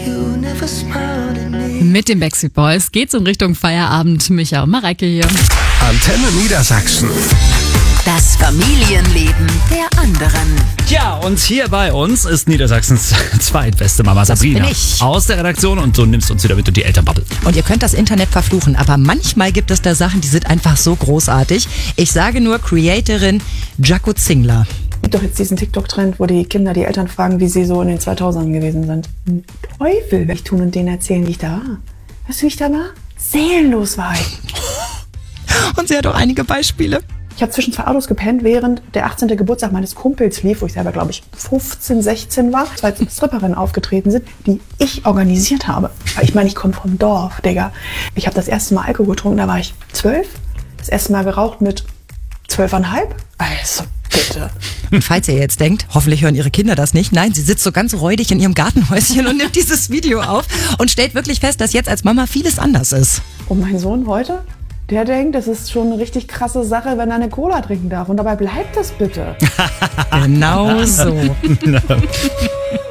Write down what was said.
Mit den Backstreet Boys geht's in Richtung Feierabend. Micha und Mareike hier. Antenne Niedersachsen. Das Familienleben der anderen. Ja, und hier bei uns ist Niedersachsens zweitbeste Mama Sabrina. bin ich. Aus der Redaktion, und du nimmst uns wieder mit in die Elternbubble. Und ihr könnt das Internet verfluchen, aber manchmal gibt es da Sachen, die sind einfach so großartig. Ich sage nur Creatorin Jaco Zingler. Es gibt doch jetzt diesen TikTok-Trend, wo die Kinder die Eltern fragen, wie sie so in den 2000ern gewesen sind. Teufel, will ich tun und denen erzählen, wie ich da war. Weißt du, wie ich da war? Seelenlos war ich. Und sie hat auch einige Beispiele. Ich habe zwischen zwei Autos gepennt, während der 18. Geburtstag meines Kumpels lief, wo ich selber, glaube ich, 15, 16 war. Zwei Stripperinnen aufgetreten sind, die ich organisiert habe. Weil ich meine, ich komme vom Dorf, Digga. Ich habe das erste Mal Alkohol getrunken, da war ich 12. Das erste Mal geraucht mit 12,5. Also, bitte. Und falls ihr jetzt denkt, hoffentlich hören ihre Kinder das nicht. Nein, sie sitzt so ganz räudig in ihrem Gartenhäuschen und nimmt dieses Video auf und stellt wirklich fest, dass jetzt als Mama vieles anders ist. Und mein Sohn heute, der denkt, das ist schon eine richtig krasse Sache, wenn er eine Cola trinken darf. Und dabei bleibt das bitte. Genau so.